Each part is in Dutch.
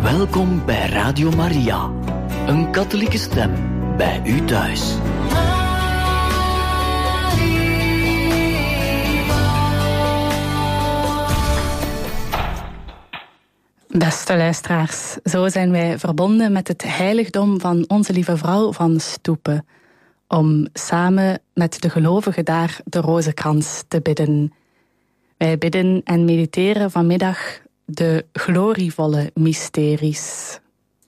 Welkom bij Radio Maria, een katholieke stem bij u thuis. Beste luisteraars, zo zijn wij verbonden met het heiligdom van Onze Lieve Vrouw van Stoepen, om samen met de gelovigen daar de rozenkrans te bidden. Wij bidden en mediteren vanmiddag de glorievolle mysteries.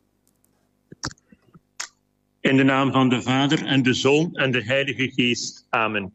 In de naam van de Vader en de Zoon en de Heilige Geest. Amen.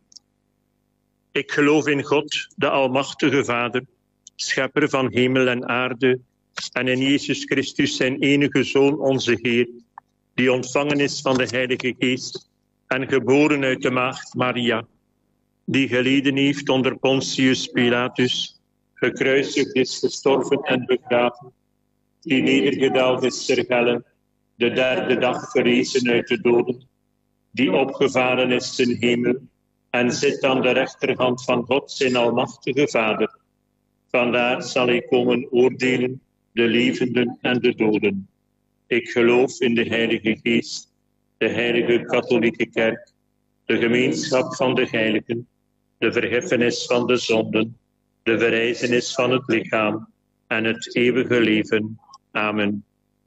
Ik geloof in God, de Almachtige Vader, schepper van hemel en aarde, en in Jezus Christus, zijn enige Zoon, onze Heer, die ontvangen is van de Heilige Geest en geboren uit de Maagd Maria, die geleden heeft onder Pontius Pilatus, gekruisigd is, gestorven en begraven, die nedergedaald is ter helle, de derde dag verrezen uit de doden, die opgevaren is ten hemel en zit aan de rechterhand van God, zijn Almachtige Vader. Vandaar zal hij komen oordelen de levenden en de doden. Ik geloof in de Heilige Geest, de Heilige Katholieke Kerk, de gemeenschap van de heiligen, de vergiffenis van de zonden, de verrijzenis van het lichaam en het eeuwige leven. Amen.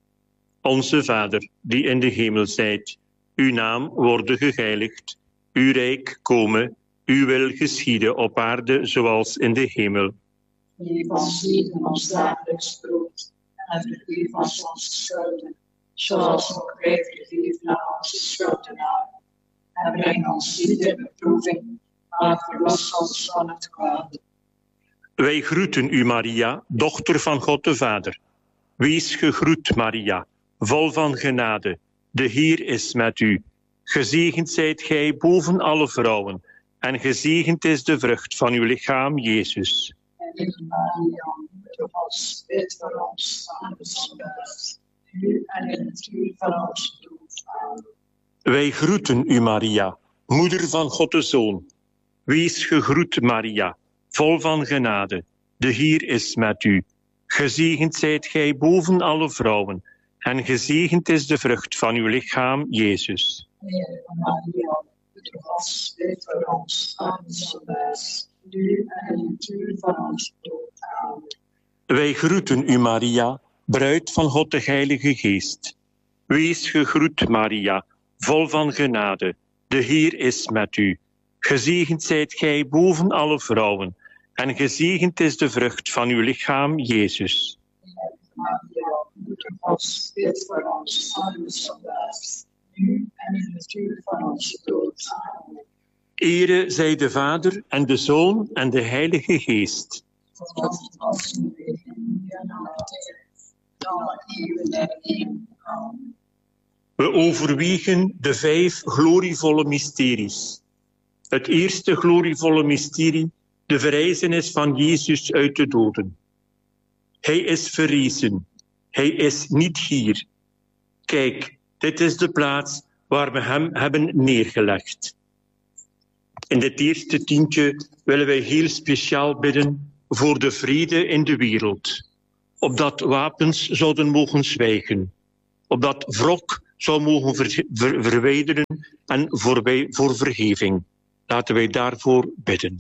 Onze Vader, die in de hemel zijt, uw naam worde geheiligd, uw rijk komen, uw wil geschieden op aarde zoals in de hemel. Geef ons heden ons dagelijks brood en vergeef ons onze schulden, zoals ook wij vergeven aan onze schuldenaren. En breng ons niet in beproeving, maar verlos ons van het kwade. Wij groeten u, Maria, dochter van God de Vader. Wees gegroet, Maria, vol van genade. De Heer is met u. Gezegend zijt gij boven alle vrouwen, en gezegend is de vrucht van uw lichaam, Jezus. En Maria, moeder ons, bid voor ons aan de zondaars, nu en in het uur van onze dood. Amen. Wij groeten u, Maria, moeder van God de Zoon. Wees gegroet, Maria, vol van genade. De Heer is met u. Gezegend zijt gij boven alle vrouwen, en gezegend is de vrucht van uw lichaam, Jezus. Maria, moeder ons, bid voor ons aan de zondaars, nu en in het uur van onze dood. Amen. Wij groeten u, Maria, bruid van God de Heilige Geest. Wees gegroet, Maria, vol van genade. De Heer is met u. Gezegend zijt gij boven alle vrouwen, en gezegend is de vrucht van uw lichaam, Jezus. Maria, moeder ons, bid voor ons aan de zondaars, nu en in het uur van onze dood. Amen. Ere zij de Vader en de Zoon en de Heilige Geest. Zoals als nu in en altijd, dan eeuwen der eeuwen. Amen. We overwegen de 5 glorievolle mysteries. Het eerste glorievolle mysterie, de verrijzenis van Jezus uit de doden. Hij is verrezen. Hij is niet hier. Kijk, dit is de plaats waar we hem hebben neergelegd. In dit eerste tientje willen wij heel speciaal bidden voor de vrede in de wereld. Opdat wapens zouden mogen zwijgen. Opdat wrok zou mogen verwijderen en voor vergeving. Laten wij daarvoor bidden.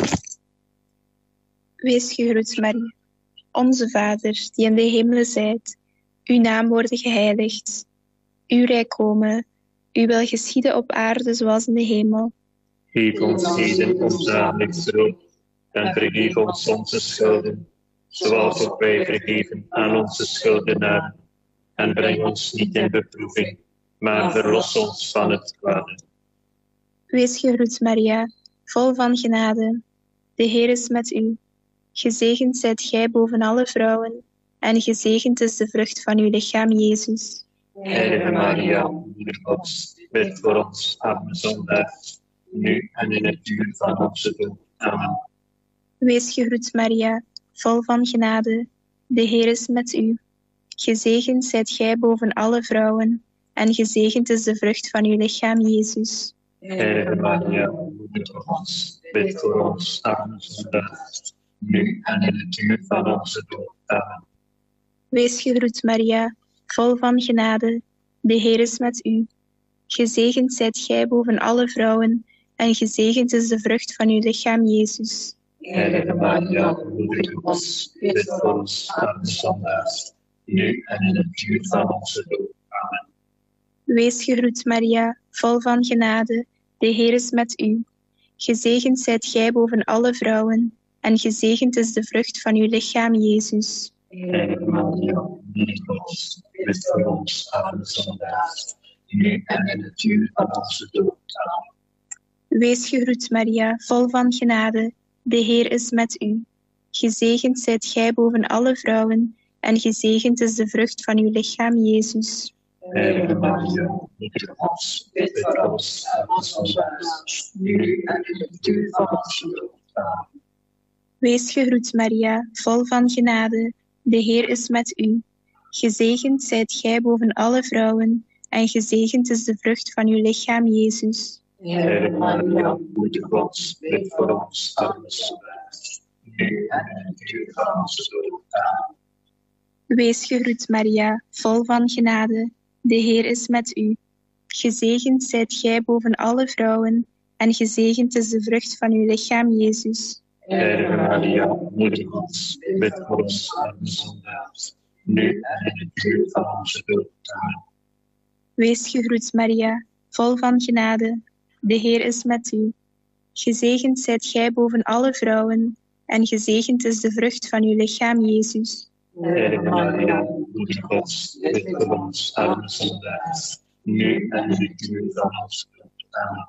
Wees gegroet, Maria, onze Vader, die in de hemelen zijt. Uw naam worde geheiligd. Uw rijk komen. Uw wil geschieden op aarde zoals in de hemel. Geef ons heden ons dagelijks brood en vergeef ons onze schulden, zoals ook wij vergeven aan onze schuldenaren. En breng ons niet in beproeving, maar verlos ons van het kwade. Wees gegroet, Maria, vol van genade. De Heer is met u. Gezegend zijt gij boven alle vrouwen, en gezegend is de vrucht van uw lichaam, Jezus. Heilige Maria, moeder Gods, bid voor ons arme zondaars, nu en in het uur van onze dood. Amen. Wees gegroet, Maria, vol van genade. De Heer is met u. Gezegend zijt gij boven alle vrouwen, en gezegend is de vrucht van uw lichaam, Jezus. Heilige Maria, moeder Gods, bid voor ons arme zondaars, nu en in het uur van onze dood. Amen. Wees gegroet, Maria, vol van genade. De Heer is met u. Gezegend zijt gij boven alle vrouwen, en gezegend is de vrucht van uw lichaam, Jezus. Heilige Maria, moeder Gods, bid voor ons arme zondaars, nu en in het uur van onze dood. Amen. Wees gegroet, Maria, vol van genade. De Heer is met u. Gezegend zijt gij boven alle vrouwen, en gezegend is de vrucht van uw lichaam, Jezus. Heilige Maria, moeder Gods, bid voor ons arme zondaars, nu en in het uur van onze dood. Amen. Wees gegroet, Maria, vol van genade. De Heer is met u. Gezegend zijt gij boven alle vrouwen, en gezegend is de vrucht van uw lichaam, Jezus. Heilige Maria, moeder Gods, bid voor ons arme zondaars, nu en in het uur van onze dood. Amen. Wees gegroet, Maria, vol van genade. De Heer is met u. Gezegend zijt gij boven alle vrouwen, en gezegend is de vrucht van uw lichaam, Jezus. Heilige Maria, moeder Gods, bid voor ons arme zondaars, nu en in het uur van onze dood. Amen. Wees gegroet, Maria, vol van genade. De Heer is met u. Gezegend zijt gij boven alle vrouwen, en gezegend is de vrucht van uw lichaam, Jezus. Heilige Maria, moeder Gods, bid voor ons arme zondaars, nu en in het uur van onze dood. Amen. Wees gegroet, Maria, vol van genade. De Heer is met u. Gezegend zijt gij boven alle vrouwen, en gezegend is de vrucht van uw lichaam, Jezus. Heilige Maria, moeder Gods, bid voor ons arme zondaars, nu en in het uur van onze dood. Amen.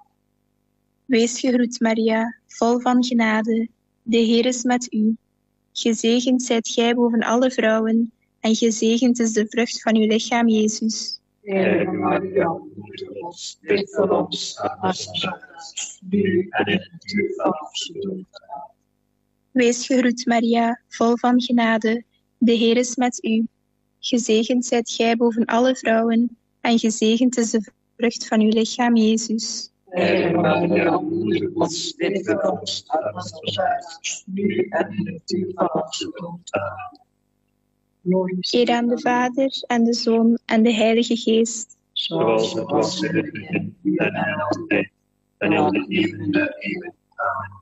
Wees gegroet, Maria, vol van genade. De Heer is met u. Gezegend zijt gij boven alle vrouwen, en gezegend is de vrucht van uw lichaam, Jezus. Heilige Maria, moeder Gods, bid voor ons arme zondaars, nu en in het uur van onze dood. Amen. Wees gegroet, Maria, vol van genade. De Heer is met u. Gezegend zijt gij boven alle vrouwen, en gezegend is de vrucht van uw lichaam, Jezus. Heilige Maria, moeder Gods, bid voor ons arme zondaars, nu en in het uur van onze dood. Amen. Eer aan de Vader, en de Zoon, en de Heilige Geest. Zoals het was in het begin, en altijd, en in de eeuwen der eeuwen. Amen.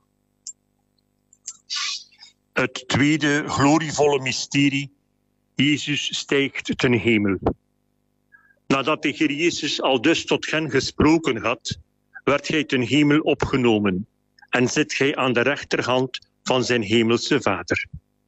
Het tweede glorievolle mysterie. Jezus stijgt ten hemel. Nadat de Heer Jezus al dus tot hen gesproken had, werd hij ten hemel opgenomen en zit hij aan de rechterhand van zijn hemelse Vader.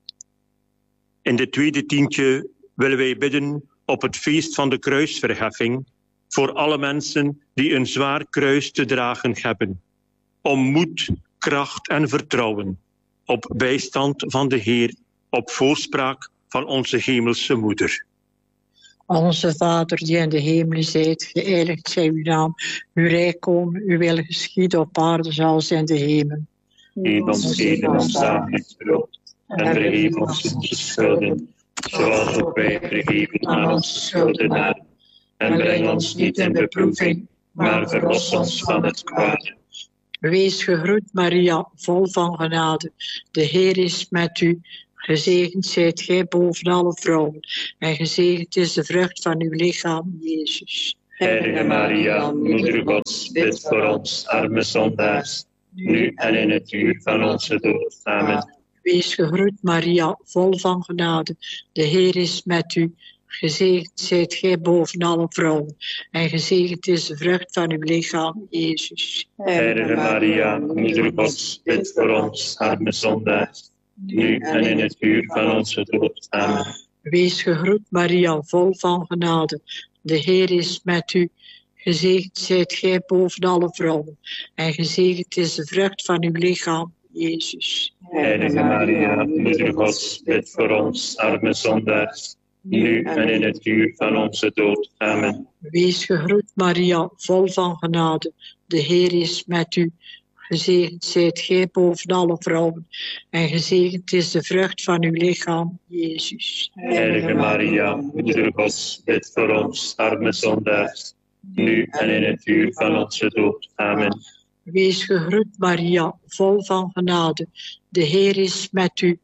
In dit tweede tientje willen wij bidden op het feest van de kruisverheffing voor alle mensen die een zwaar kruis te dragen hebben, om moed, kracht en vertrouwen, op bijstand van de Heer, op voorspraak van onze hemelse moeder. Onze Vader die in de hemel zijt, geëindigd zij uw naam. Uw rijk komen, uw wil geschieden op aarde zoals in de hemel. Geef ons heden ons dagelijks brood, en vergeef ons onze schulden, zoals ook wij vergeven aan onze schuldenaren. En breng ons niet in beproeving, maar verlos ons van het kwade. Wees gegroet, Maria, vol van genade. De Heer is met u. Gezegend zijt gij boven alle vrouwen, en gezegend is de vrucht van uw lichaam, Jezus. Heilige Maria, moeder Gods, bid voor ons arme zondaars, nu en in het uur van onze dood. Amen. Wees gegroet, Maria, vol van genade. De Heer is met u. Gezegend zijt gij boven alle vrouwen, en gezegend is de vrucht van uw lichaam, Jezus. Heilige Maria, moeder Gods, bid voor ons arme zondaars, nu en in het uur van onze dood. Amen. Wees gegroet, Maria, vol van genade. De Heer is met u. Gezegend zijt gij boven alle vrouwen, en gezegend is de vrucht van uw lichaam, Jezus. Heilige Maria, moeder Gods, bid voor ons arme zondaars, nu en in het uur van onze dood. Amen. Wees gegroet, Maria, vol van genade. De Heer is met u. Gezegend zijt gij boven alle vrouwen, en gezegend is de vrucht van uw lichaam, Jezus. Heilige Maria, moeder Gods, bid voor ons arme zondaars, nu en in het uur van onze dood. Amen. Wees gegroet, Maria, vol van genade. De Heer is met u.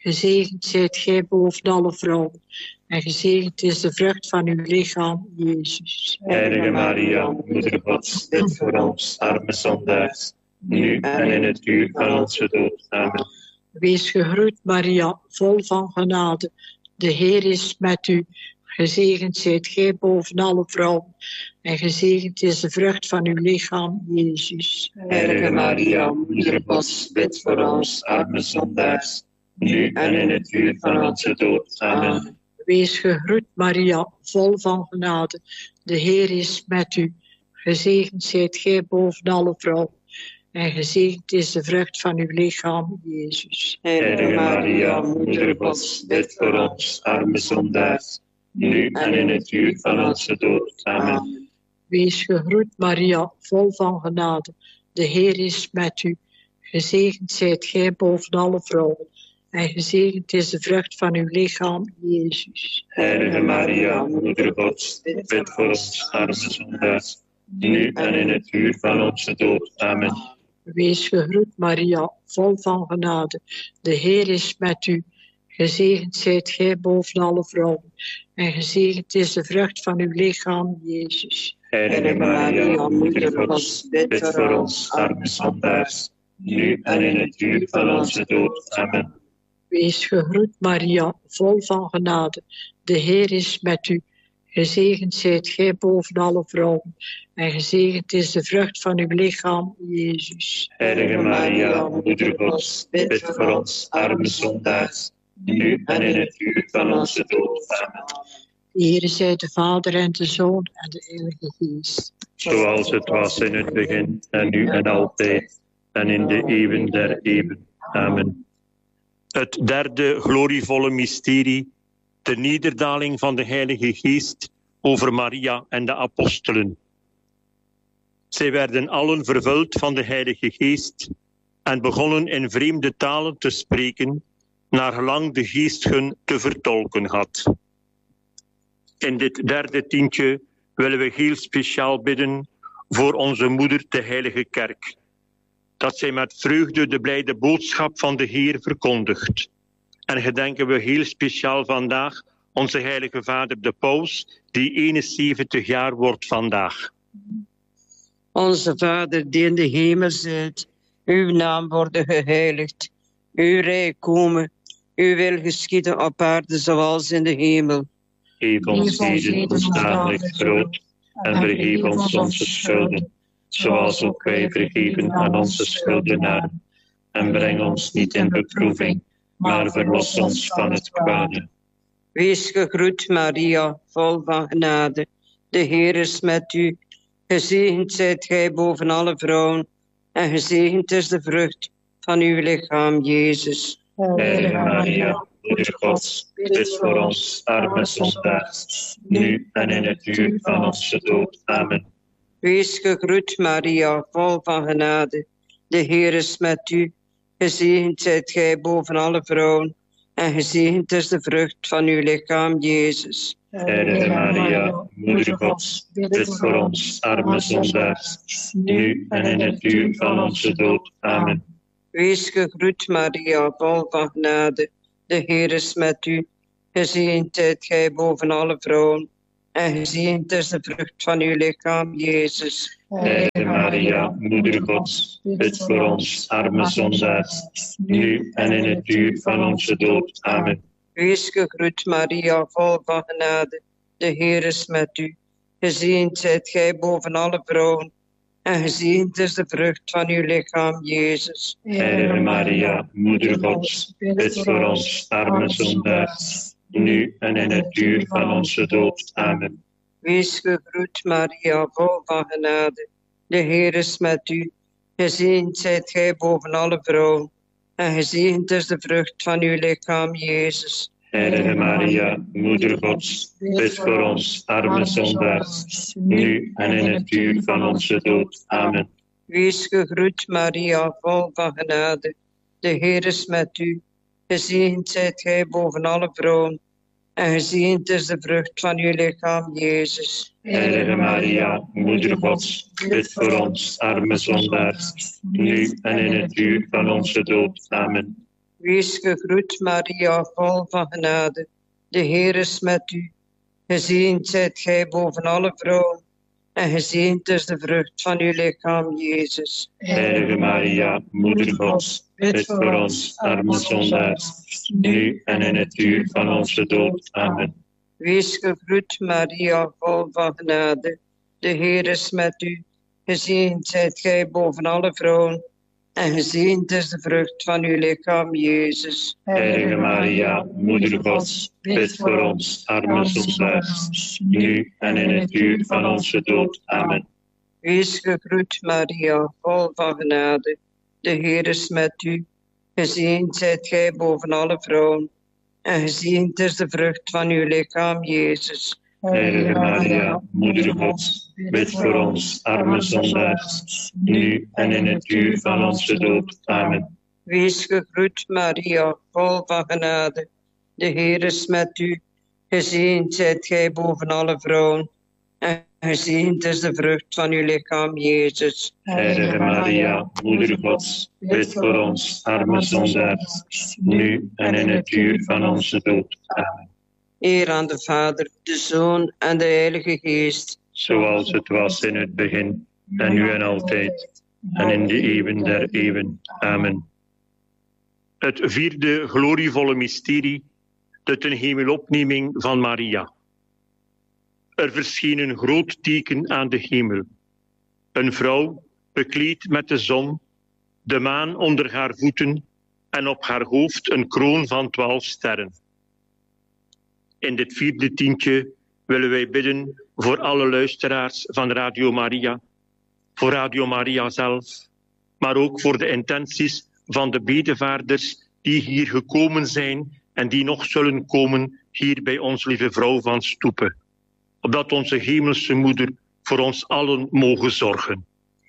Gezegend zijt gij boven alle vrouwen. En gezegend is de vrucht van uw lichaam, Jezus. Heilige Maria, Moeder Gods, bid voor ons, arme zondaars, nu en in het uur van onze dood. Amen. Wees gegroet, Maria, vol van genade. De Heer is met u. Gezegend zijt gij boven alle vrouwen. En gezegend is de vrucht van uw lichaam, Jezus. Heilige Maria, Moeder Gods, bid voor ons, arme zondaars, nu en in het uur van onze dood. Amen. Wees gegroet, Maria, vol van genade. De Heer is met u. Gezegend zijt gij boven alle vrouwen. En gezegend is de vrucht van uw lichaam, Jezus. Heilige Maria, Moeder Gods, bid voor ons, arme zondaars, nu en in het uur van onze dood. Amen. Wees gegroet, Maria, vol van genade. De Heer is met u. Gezegend zijt gij boven alle vrouwen. En gezegend is de vrucht van uw lichaam, Jezus. Heilige Maria, Moeder Gods, bid voor ons, arme zondaars, nu en in het uur van onze dood. Amen. Wees gegroet, Maria, vol van genade. De Heer is met u. Gezegend zijt gij boven alle vrouwen. En gezegend is de vrucht van uw lichaam, Jezus. Heilige Maria, Moeder Gods, bid voor ons, arme zondaars, nu en in het uur van onze dood. Amen. Wees gegroet, Maria, vol van genade. De Heer is met u. Gezegend zijt gij boven alle vrouwen. En gezegend is de vrucht van uw lichaam, Jezus. Heilige Maria, Moeder Gods, bid voor ons, arme zondaars, nu en in het uur van onze dood. Amen. De Heer zij de Vader en de Zoon en de Heilige Geest. Zoals het was in het begin, en nu en altijd, en in de eeuwen der eeuwen. Amen. Het derde glorievolle mysterie, de nederdaling van de Heilige Geest over Maria en de apostelen. Zij werden allen vervuld van de Heilige Geest en begonnen in vreemde talen te spreken, naar gelang de Geest hun te vertolken had. In dit derde tientje willen we heel speciaal bidden voor onze moeder, de Heilige Kerk, dat zij met vreugde de blijde boodschap van de Heer verkondigt. En gedenken we heel speciaal vandaag onze Heilige Vader de Paus, die 71 jaar wordt vandaag. Onze Vader die in de hemel zijt, uw naam worden geheiligd, uw rijk komen, uw wil geschieden op aarde zoals in de hemel. Geef ons heden ons dagelijks brood en vergeef ons onze schulden, zoals ook wij vergeven aan onze schuldenaren. En breng ons niet in beproeving, maar verlos ons van het kwade. Wees gegroet, Maria, vol van genade. De Heer is met u. Gezegend zijt gij boven alle vrouwen, en gezegend is de vrucht van uw lichaam, Jezus. Heilige Maria, Moeder Gods, bid voor ons, arme zondaars, nu en in het uur van onze dood. Amen. Wees gegroet, Maria, vol van genade. De Heer is met u. Gezegend zijt gij boven alle vrouwen, en gezegend is de vrucht van uw lichaam, Jezus. Heilige Maria, Moeder Gods, bid voor ons, arme zondaars, nu en in het uur van onze dood. Amen. Wees gegroet, Maria, vol van genade. De Heer is met u. Gezegend zijt gij boven alle vrouwen, en gezegend is de vrucht van uw lichaam, Jezus. Heilige Maria, Moeder Gods, bid voor ons, arme zondaars, nu en in het uur van onze dood. Amen. Wees gegroet, Maria, vol van genade. De Heer is met u. Gezegend zijt gij boven alle vrouwen, en gezegend is de vrucht van uw lichaam, Jezus. Heilige Maria, Moeder Gods, bid voor ons, arme zondaars, nu en in het uur van onze dood. Amen. Wees gegroet, Maria, vol van genade. De Heer is met u. Gezegend zijt gij boven alle vrouwen, en gezegend is de vrucht van uw lichaam, Jezus. Heilige Maria, Moeder Gods, bid voor ons, arme zondaars, nu en in het uur van onze dood. Amen. Wees gegroet, Maria, vol van genade. De Heer is met u. Gezegend zijt gij boven alle vrouwen, en gezegend is de vrucht van uw lichaam, Jezus. Heilige Maria, Moeder Gods, bid voor ons, arme zondaars, nu en in het uur van onze dood. Amen. Wees gegroet, Maria, vol van genade. De Heer is met u. Gezegend zijt gij boven alle vrouwen. En gezegend is de vrucht van uw lichaam, Jezus. Heilige Maria, Moeder Gods, bid voor ons, arme zondaars, nu en in het uur van onze dood. Amen. Wees gegroet, Maria, vol van genade. De Heer is met u. Gezegend zijt gij boven alle vrouwen. En gezegend is de vrucht van uw lichaam, Jezus. Heilige Maria, Moeder Gods, bid voor ons, arme zondaars, nu en in het uur van onze dood. Amen. Wees gegroet, Maria, vol van genade. De Heer is met u. Gezegend zijt gij boven alle vrouwen. En gezegend is de vrucht van uw lichaam, Jezus. Heilige Maria, Moeder Gods, bid voor ons, arme zondaars, nu en in het uur van onze dood. Amen. Wees gegroet, Maria, vol van genade. De Heer is met u. Gezegend zijt gij boven alle vrouwen. En gezegend is de vrucht van uw lichaam, Jezus. Heilige Maria, Moeder Gods, bid voor ons, arme zondaars, nu en in het uur van onze dood. Amen. Eer aan de Vader, de Zoon en de Heilige Geest. Zoals het was in het begin, en nu en altijd, en in de eeuwen der eeuwen. Amen. Het vierde glorievolle mysterie, de ten hemelopneming van Maria. Er verscheen een groot teken aan de hemel. Een vrouw, bekleed met de zon, de maan onder haar voeten en op haar hoofd een kroon van 12 sterren. In dit vierde tientje willen wij bidden voor alle luisteraars van Radio Maria, voor Radio Maria zelf, maar ook voor de intenties van de bedevaarders die hier gekomen zijn en die nog zullen komen hier bij ons lieve vrouw van Stoepen. Opdat onze hemelse moeder voor ons allen mogen zorgen.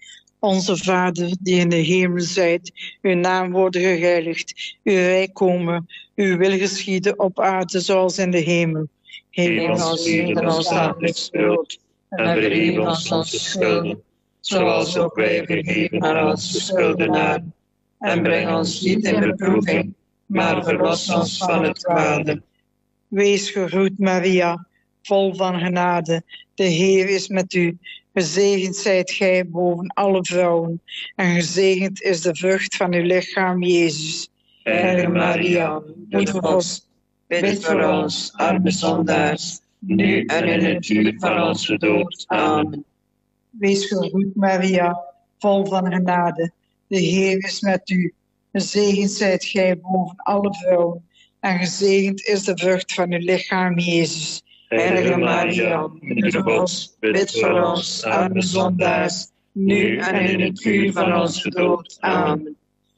Onze Vader, die in de hemel zijt, uw naam worden geheiligd, uw rijk komen, uw wil geschieden op aarde zoals in de hemel. Geef ons heden ons dagelijks brood en vergeef ons onze schulden, zoals ook wij vergeven aan onze schuldenaren. En breng ons niet in beproeving, maar verlos ons van het kwade. Wees gegroet, Maria, vol van genade. De Heer is met u. Gezegend zijt gij boven alle vrouwen. En gezegend is de vrucht van uw lichaam, Jezus. Heilige Maria, Moeder Gods, bid voor ons, arme zondaars, nu en in het uur van onze dood. Amen. Wees gegroet, Maria, vol van genade. De Heer is met u. Gezegend zijt gij boven alle vrouwen. En gezegend is de vrucht van uw lichaam, Jezus. Heilige Maria, Moeder Gods, bid voor ons, arme zondaars, nu en in het uur van onze dood. Amen.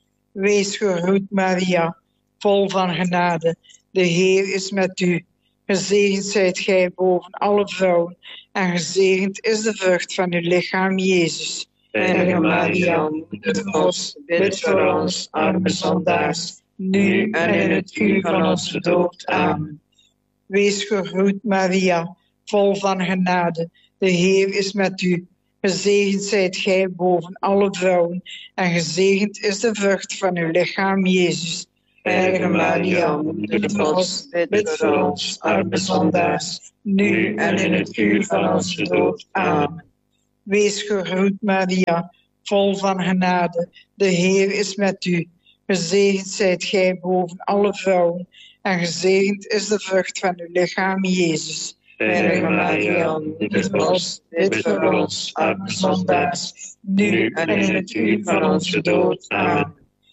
Wees gegroet, Maria, vol van genade. De Heer is met u. Gezegend zijt gij boven alle vrouwen. En gezegend is de vrucht van uw lichaam, Jezus. Heilige Maria, Moeder Gods, bid voor ons, arme zondaars, nu en in het uur van onze dood. Amen. Wees gegroet, Maria, vol van genade. De Heer is met u. Gezegend zijt gij boven alle vrouwen. En gezegend is de vrucht van uw lichaam, Jezus. Heilige Maria, Moeder Gods, bid voor ons, arme zondaars, nu en in het uur van onze dood. Amen. Wees gegroet, Maria, vol van genade. De Heer is met u. Gezegend zijt gij boven alle vrouwen. En gezegend is de vrucht van uw lichaam, Jezus. Heilige Maria, Moeder Gods, bid voor ons, arme zondaars, nu en in het uur van onze dood. Amen.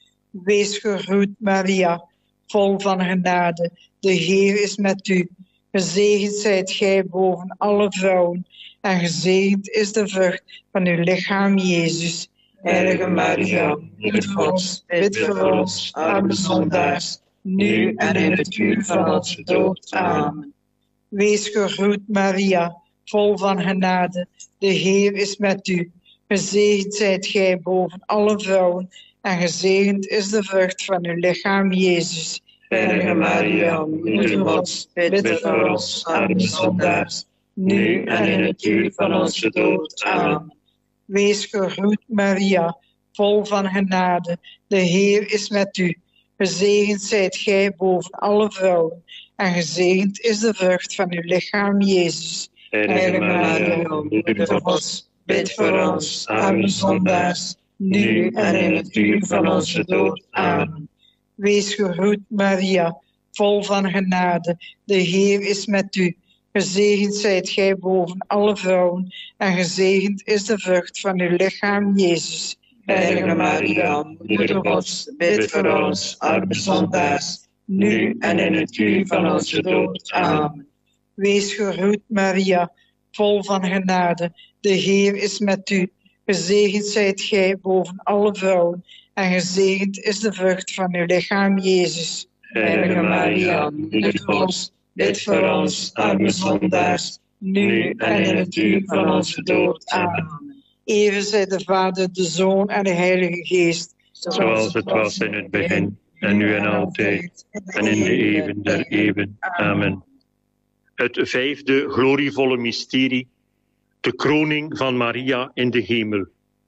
Wees gegroet, Maria, vol van genade. De Heer is met u. Gezegend zijt gij boven alle vrouwen. En gezegend is de vrucht van uw lichaam, Jezus. Heilige Maria, Moeder Gods, bid voor ons, arme zondaars, nu en in het uur van onze dood. Amen. Wees gegroet, Maria, vol van genade. De Heer is met u. Gezegend zijt gij boven alle vrouwen. En gezegend is de vrucht van uw lichaam, Jezus. Heilige Maria, Moeder Gods, bid voor ons, arme zondaars, nu en in het uur van onze dood. Amen. Wees gegroet, Maria, vol van genade. De Heer is met u. Gezegend zijt gij boven alle vrouwen. En gezegend is de vrucht van uw lichaam, Jezus. Heilige Maria, Moeder van God, bid voor ons, arme zondaars, nu en in het uur van onze dood. Amen. Wees gegroet, Maria, vol van genade. De Heer is met u. Gezegend zijt gij boven alle vrouwen. En gezegend is de vrucht van uw lichaam, Jezus. Heilige Maria, Moeder God, bid voor ons, arme zondaars, nu en in het uur van onze dood. Amen. Wees gegroet, Maria, vol van genade. De Heer is met u. Gezegend zijt gij boven alle vrouwen. En gezegend is de vrucht van uw lichaam, Jezus. Heilige Maria, Moeder God, bid voor ons, arme zondaars, nu en in het uur van onze dood. Amen. Even zij de Vader, de Zoon en de Heilige Geest. Zoals het was in het begin, en nu en altijd, en in de eeuwen der eeuwen. Amen. Het vijfde glorievolle mysterie, de kroning van Maria in de hemel.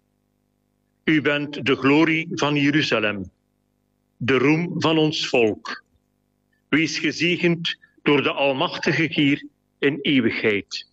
U bent de glorie van Jeruzalem, de roem van ons volk. Wees gezegend door de Almachtige hier in eeuwigheid.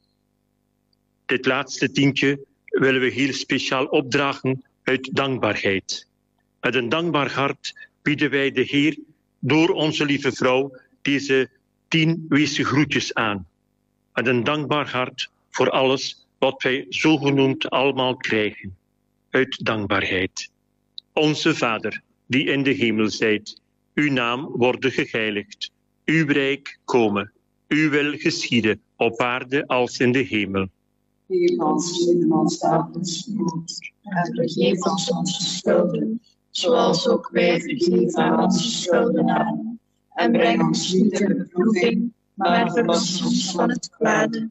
Dit laatste tientje willen we heel speciaal opdragen uit dankbaarheid. Met een dankbaar hart bieden wij de Heer door onze lieve vrouw deze 10 weese groetjes aan. Met een dankbaar hart voor alles wat wij zogenoemd allemaal krijgen. Uit dankbaarheid. Onze Vader, die in de hemel zijt, uw naam worden geheiligd. Uw rijk komen. Uw wil geschieden op aarde als in de hemel. Geef ons heden ons dagelijks brood. En vergeef ons onze schulden, zoals ook wij vergeven aan onze schuldenaren. En breng ons niet in beproeving, maar verlos ons van het kwade.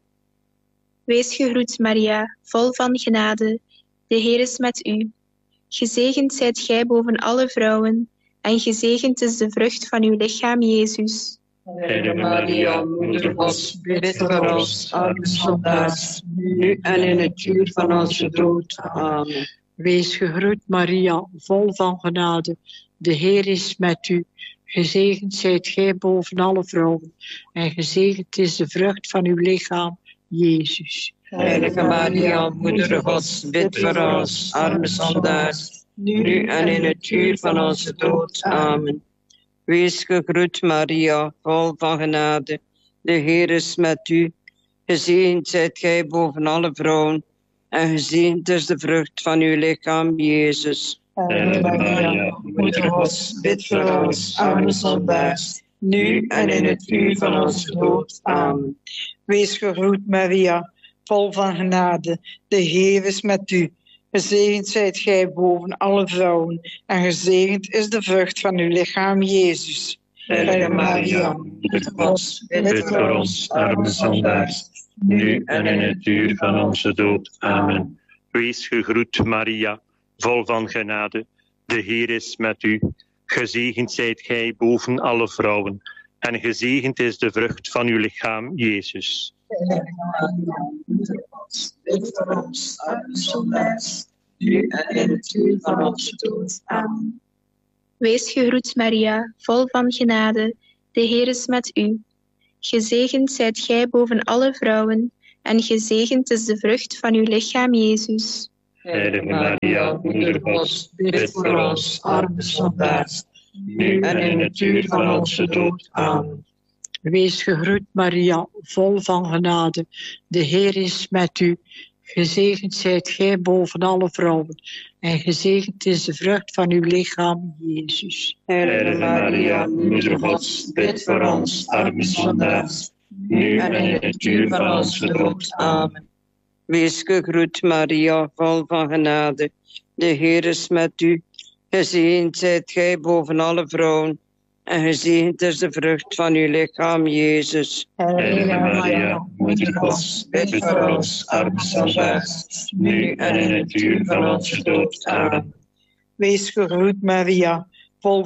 Wees gegroet, Maria, vol van genade. De Heer is met u. Gezegend zijt gij boven alle vrouwen, en gezegend is de vrucht van uw lichaam, Jezus. Heilige Maria, Moeder God, bid voor ons, arme zondaars, nu en in het uur van onze dood. Amen. Wees gegroet, Maria, vol van genade. De Heer is met u. Gezegend zijt gij boven alle vrouwen. En gezegend is de vrucht van uw lichaam, Jezus. Heilige Maria, Moeder Gods, bid voor ons, arme zondaars, nu en in het uur van onze dood. Amen. Wees gegroet, Maria, vol van genade. De Heer is met u. Gezegend zijt gij boven alle vrouwen. En gezegend is de vrucht van uw lichaam, Jezus. Heilige Maria, Moeder Gods, bid voor ons, arme zondaars, nu en in het uur van onze dood. Amen. Wees gegroet, Maria, vol van genade. De Heer is met u. Gezegend zijt gij boven alle vrouwen. En gezegend is de vrucht van uw lichaam, Jezus. Heilige Maria, Moeder Gods, bid voor ons, arme zondaars, nu en in het uur van onze dood. Amen. Wees gegroet, Maria, vol van genade. De Heer is met u. Gezegend zijt gij boven alle vrouwen. En gezegend is de vrucht van uw lichaam, Jezus. Heilige Maria, Moeder Gods, bid voor ons, arme zondaars, nu en in het uur van onze dood. Amen. Wees gegroet, Maria, vol van genade. De Heer is met u. Gezegend zijt gij boven alle vrouwen, en gezegend is de vrucht van uw lichaam, Jezus. Heilige Maria, Moeder Gods, bid voor ons, arme zondaars, nu en in het uur van onze dood. Amen. Wees gegroet, Maria, vol van genade. De Heer is met u. Gezegend zijt gij boven alle vrouwen. En gezegend is de vrucht van uw lichaam, Jezus. Heilige Maria, Moeder Gods, bid voor ons, arme zondaars, nu en in het uur van onze dood. Amen. Wees gegroet, Maria, vol van genade. De Heer is met u. Gezegend zijt gij boven alle vrouwen. En gezegend is de vrucht van uw lichaam, Jezus. Heilige Maria, Moeder Gods, bid voor ons, arme zondaars, nu en in het uur van onze dood. Amen. Wees gegroet, Maria, vol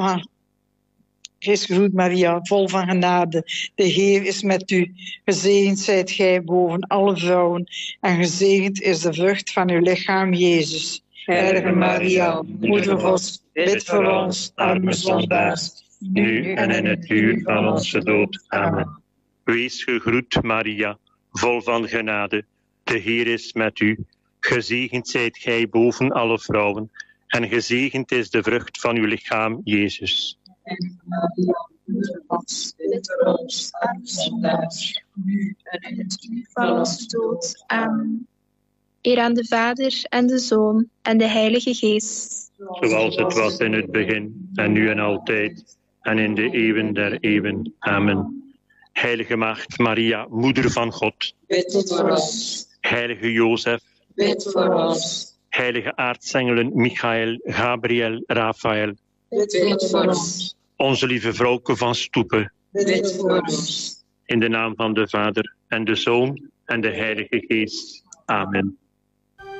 van genade. De Heer is met u. Gezegend zijt gij boven alle vrouwen. En gezegend is de vrucht van uw lichaam, Jezus. Heilige Maria, Moeder Gods, bid voor ons, arme zondaars, nu en in het uur van onze dood. Amen. Wees gegroet, Maria, vol van genade. De Heer is met u. Gezegend zijt gij boven alle vrouwen, en gezegend is de vrucht van uw lichaam, Jezus. Heilige Maria, Moeder Gods, bid voor ons, arme zondaars, nu en in het uur van onze dood. Amen. Eer aan de Vader en de Zoon en de Heilige Geest. Zoals het was in het begin, en nu en altijd, en in de eeuwen der eeuwen. Amen. Heilige Maagd Maria, Moeder van God. Bid voor ons. Heilige Jozef. Bid voor ons. Heilige aartsengelen Michael, Gabriel, Raphaël. Bid voor ons. Onze lieve vrouwke van Stoepen. Bid voor ons. In de naam van de Vader en de Zoon en de Heilige Geest. Amen.